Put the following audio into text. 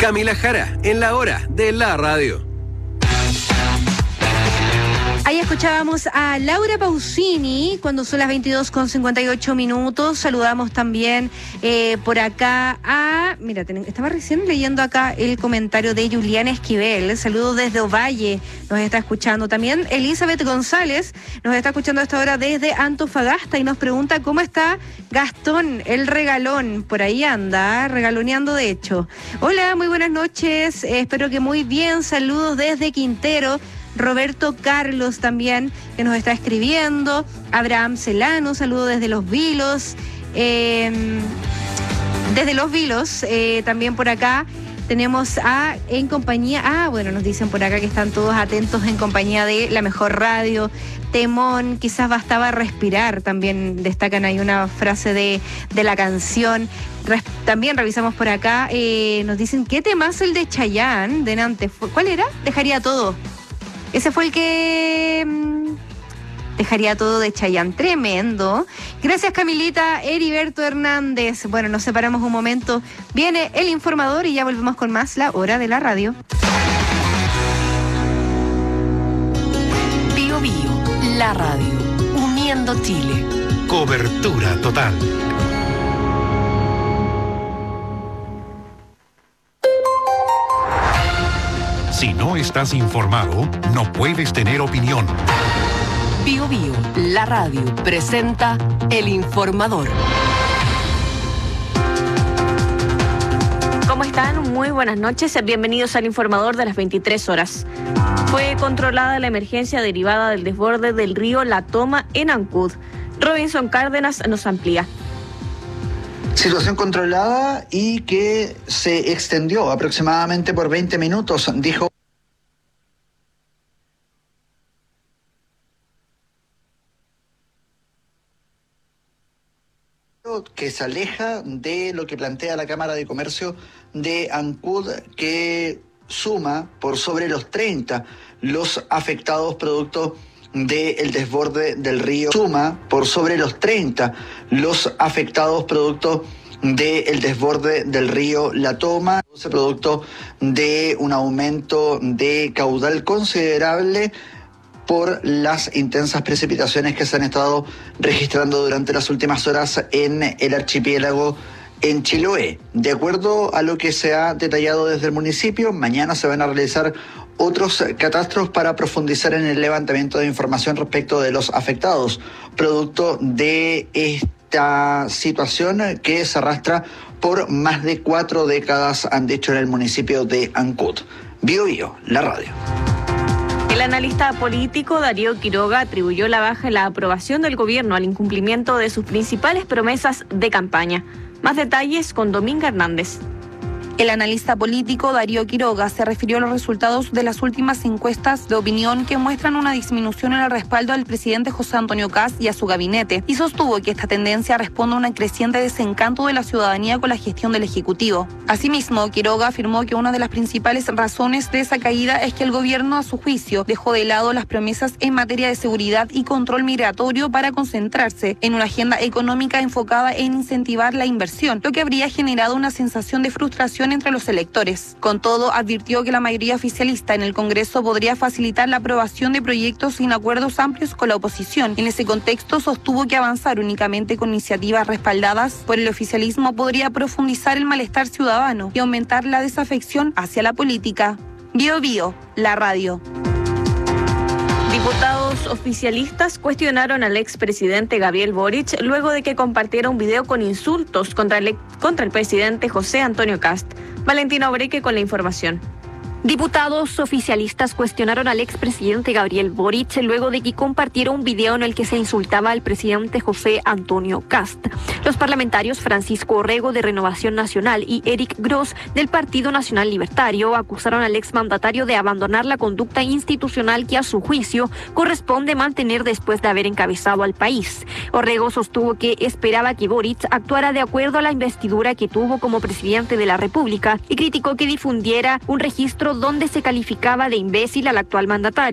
Camila Jara, en la hora de la radio. Ahí escuchábamos a Laura Pausini cuando son las 22:58. Saludamos también por acá a... Mira, estaba recién leyendo acá el comentario de Juliana Esquivel. Saludos desde Ovalle, nos está escuchando. También Elizabeth González nos está escuchando a esta hora desde Antofagasta y nos pregunta cómo está Gastón, el regalón. Por ahí anda, regaloneando de hecho. Hola, muy buenas noches. Espero que muy bien. Saludos desde Quintero. Roberto Carlos también, que nos está escribiendo. Abraham Celano, saludo desde Los Vilos. Desde Los Vilos, también por acá tenemos en compañía... bueno, nos dicen por acá que están todos atentos en compañía de la mejor radio. Temón, quizás bastaba respirar, también destacan ahí una frase de la canción. También revisamos por acá, nos dicen, ¿qué temazo el de Chayanne? De Nantes. ¿Cuál era? Dejaría todo. Ese fue el que dejaría todo de Chayanne. Tremendo. Gracias, Camilita. Heriberto Hernández. Bueno, nos separamos un momento. Viene el informador y ya volvemos con más La Hora de la Radio. Bio Bio, la radio. Uniendo Chile. Cobertura total. Si no estás informado, no puedes tener opinión. Bio Bio, la radio, presenta El Informador. ¿Cómo están? Muy buenas noches. Bienvenidos al Informador de las 23 horas. Fue controlada la emergencia derivada del desborde del río La Toma en Ancud. Robinson Cárdenas nos amplía. Situación controlada y que se extendió aproximadamente por 20 minutos, dijo que se aleja de lo que plantea la Cámara de Comercio de Ancud, que suma por sobre los 30 los afectados producto del desborde del río. Suma por sobre los 30 los afectados producto del desborde del río La Toma, producto de un aumento de caudal considerable por las intensas precipitaciones que se han estado registrando durante las últimas horas en el archipiélago en Chiloé. De acuerdo a lo que se ha detallado desde el municipio, mañana se van a realizar otros catastros para profundizar en el levantamiento de información respecto de los afectados, producto de esta situación que se arrastra por más de 4 décadas, han dicho en el municipio de Ancud. Bio Bio, la radio. El analista político Darío Quiroga atribuyó la baja en la aprobación del gobierno al incumplimiento de sus principales promesas de campaña. Más detalles con Dominga Hernández. El analista político Darío Quiroga se refirió a los resultados de las últimas encuestas de opinión que muestran una disminución en el respaldo al presidente José Antonio Kast y a su gabinete, y sostuvo que esta tendencia responde a un creciente desencanto de la ciudadanía con la gestión del Ejecutivo. Asimismo, Quiroga afirmó que una de las principales razones de esa caída es que el gobierno, a su juicio, dejó de lado las promesas en materia de seguridad y control migratorio para concentrarse en una agenda económica enfocada en incentivar la inversión, lo que habría generado una sensación de frustración entre los electores. Con todo, advirtió que la mayoría oficialista en el Congreso podría facilitar la aprobación de proyectos sin acuerdos amplios con la oposición. En ese contexto, sostuvo que avanzar únicamente con iniciativas respaldadas por el oficialismo podría profundizar el malestar ciudadano y aumentar la desafección hacia la política. Bio Bio, la radio. Diputados oficialistas cuestionaron al expresidente Gabriel Boric luego de que compartiera un video con insultos contra el presidente José Antonio Kast. Valentina Obreque con la información. Diputados oficialistas cuestionaron al expresidente Gabriel Boric luego de que compartiera un video en el que se insultaba al presidente José Antonio Kast. Los parlamentarios Francisco Orrego de Renovación Nacional y Eric Gross del Partido Nacional Libertario acusaron al exmandatario de abandonar la conducta institucional que a su juicio corresponde mantener después de haber encabezado al país. Orrego sostuvo que esperaba que Boric actuara de acuerdo a la investidura que tuvo como presidente de la República y criticó que difundiera un registro donde se calificaba de imbécil al actual mandatario.